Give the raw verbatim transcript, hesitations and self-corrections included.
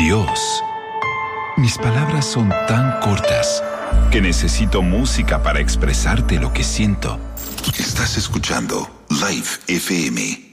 Dios, mis palabras son tan cortas que necesito música para expresarte lo que siento. Estás escuchando Live F M.